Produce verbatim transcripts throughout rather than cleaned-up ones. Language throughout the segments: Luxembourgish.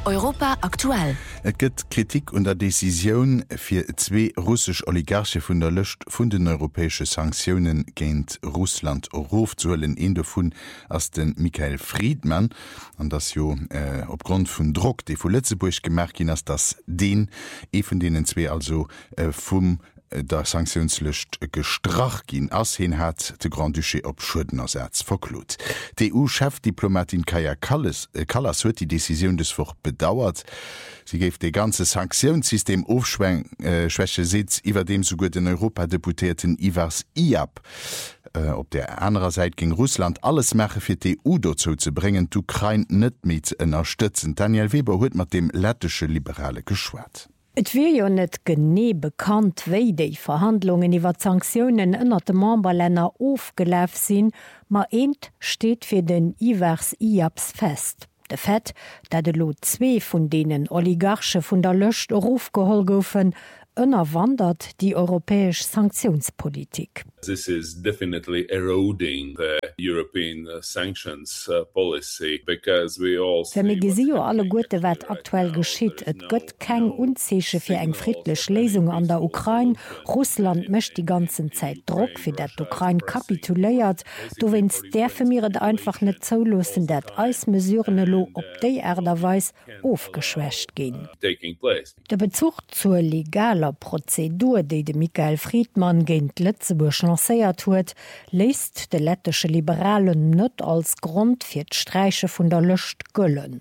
Europa aktuell. Et gëtt Kritik und der Decision fir zwee russsisch Oligarche vun der Lëcht vun den europäesche Sanktionen géint Russland Rof zuelen en vun ass den Michael Friedmann, an das jo äh, opgrund vun Druck, de vu Lützeburg gemerk gin ass das den e vun denen zwee also äh, vum der Sanktionslöscht gestrach gin ass hin hat de Grand Duché op Schuldenersatz verklut. D E U-Chefdiplomatin Kaja Kallas huet die Decision desfach bedauert. Sie geif de ganze Sanktionssystem aufschwäche äh, Sitz iwwer dem so gut den Europadeputierten Ivars Iap. Äh, op der anderen Seite ging Russland alles mache fir D E U dazu zu bringen, d'Ukraine net mit unterstützen. Daniel Weber huet mat dem lettesche Liberale geschwert. Et wie jo net genee bekannt, wéi déi Verhandlungen iwwer Sanktionen ënner de Memberlänner ofgelaf sinn, ma eenent steet fir den Ivars Iaps fest. De Fett, dat de Lot zwee vun denen Oligarche vun der Lëcht ofgehol goufen, ënnerwandert die europäesch Sanktionspolitik. This is definitely eroding the European uh, sanctions uh, policy because we all Wenn mir gesio alle Gute wat aktuell geschieht, et gëtt keng Unzeche fir eng friedlech Lesung an der Ukraine. Russland mecht die ganzen Zeit Druck fir dat Ukraine kapituléiert. Du wennst der vermiret einfach net zoulosen dat Eismesurene lo op déi Äderweis aufgeschwächt gin. Der Bezug zur legaler Prozedur, déi de Michael Friedmann géint Lützeburg lancéiert huet, leist de lettesche Liberalen net als Grund fir d'Streiche vun der Lëcht gëllen.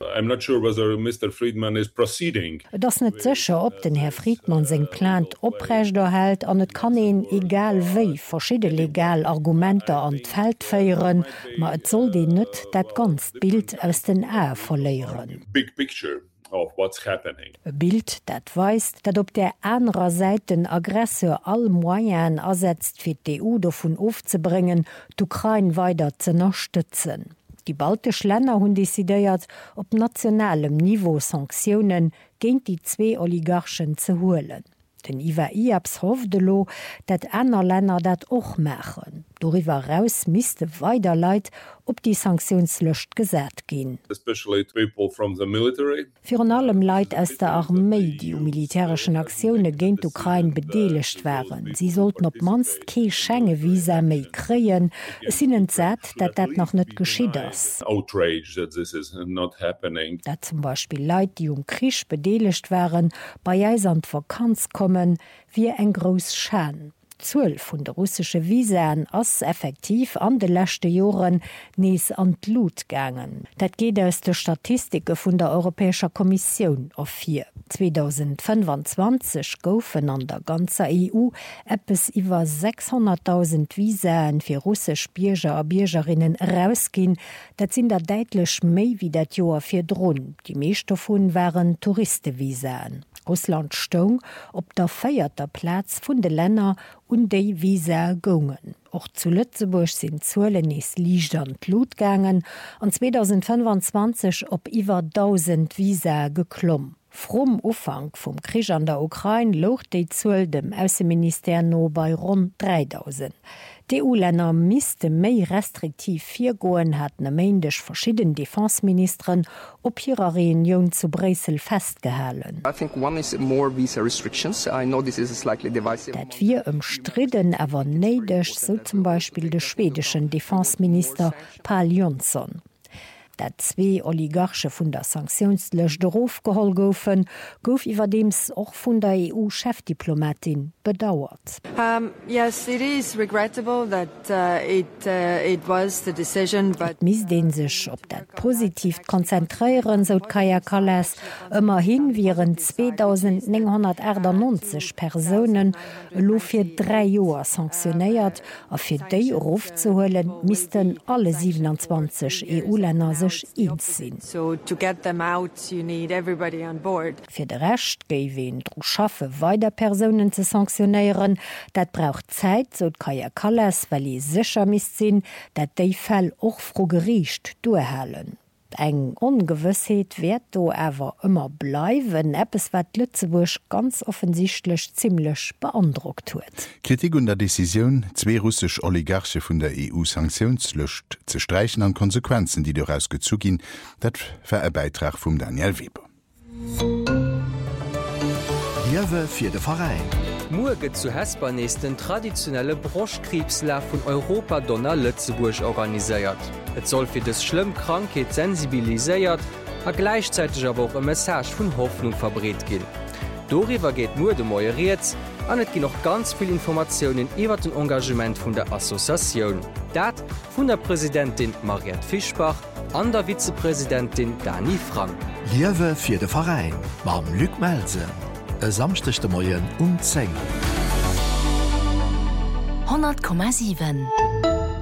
Das net sicher, ob den Herr Friedmann seg plant oprechtter hält, an et kann een egal wéi verschiedene legal Argumente an d'Feld féieren, ma et soll de net dat ganz Bild aus den Ä verleieren. Big picture. Of what's happening. E Bild, dat weist, dat op der anderen Seite den Aggressor all Moyen ersetzt fir D E U davon aufzubringen, d'Ukraine weiter zu unterstützen. Die baltisch Länder hun desideiert, op nationalem Niveau Sanktionen géint die zwee Oligarchen zu holen. Den Ivar Iaps hoffdelo, dat aner Länder dat och machen. Doriwer raus misste weiter Leiit, ob die Sanktionslöscht gesät gin. Für an allem Leiit aus der Armee, die um militärischen Aktionen géint Ukraine bedeligt waren. Sie sollten op manst kee Schengevisa méi kreien, es ihnen sät, dat dat noch net geschieht ass. Dat zum Beispiel Leiit, die um Krisch bedeligt waren, bei eisern Vakanz kommen, wie eng gros Schan. zwölf vun de russische Visen ass effektiv an de lächte Joren nees an d'Lut gangen. Dat geht aus de Statistike vun der Europäischer Kommission auf vier. zweitausendfünfundzwanzig goufen an der ganzer E U eppes iwwer sechshunderttausend Visen fir russsisch Bierger a Biergerinnen rausgin, dat sinn der deitlech méi wie dat Joer fir Drun. Die meeschte vun waren Touristevisen. Russland stung op der feierter Platz vun de Länner und déi Visa gungen. Och zu Lützeburg sind Zuelenis liicht an d'Lut gangen, an zweitausendfünfundzwanzig op iwwer tausend Visa geklomm. Fromm Ufang vum Krisch an der Ukraine locht déi Zuel dem Außenminister no bei rund dreitausend. D E U-Länner miste méi restriktiv virgoen hat neméindech verschieden Defensministeren op hireer Reunion zu Bresel festgehalen. Dat wir ëmstriden awer neidech, so zum Beispiel de schwedischen Defensminister Pål Jonson. Dat zwee Oligarche vun der Sanktionslöscht aufgehol goufen, gouf iwwerdems och vun der E U-Chefdiplomatin bedauert. Um, yes, it is regrettable that uh, it, uh, it was the decision, but mis den sech op dat positiv konzentrieren, so Kaja Kallas, immerhin viren zweitausendneunhundertachtundneunzig Personen lo fir drei Joer sanktionéiert, a fir déi aufzuholen, missten alle siebenundzwanzig E U-Länder sech So to get them out, you need everybody on board. Für de Recht géiwen dro schaffe weiter Personen zu sanktionieren, dat braucht Zeit, so Kaja Kallas, weil i sicher mis sinn, dat déi Fall och fro gericht durchhalen. Eng Ungewissheit wird do ewer immer bleiwen, Appes wat Lützeburg ganz offensichtlich ziemlich beandruckt huet. Kritik und der Decision, zwei russisch Oligarche vun der E U-Sanktionslöscht zu streichen an Konsequenzen, die daraus gezugin, dat war ein Beitrag vom Daniel Weber. Liewe fir de Verein. Muget zu Hespernes den traditionelle Broschkrebslaf vun Europa Donner Lützeburg organiséiert. Et soll fir des schlimm Krankheit sensibiliséiert, a gleichzeitig aber auch e Message vun Hoffnung verbret gin. Doriwer geht nur de Moieriert, an et gi noch ganz viel Informationen iwwer den Engagement vun der Assoziation. Dat vun der Präsidentin Mariette Fischbach an der Vizepräsidentin Dani Frank. Liewe fir de Verein, mam Lück Melsen. E samstechte Moien um Zeng. hundert Komma sieben.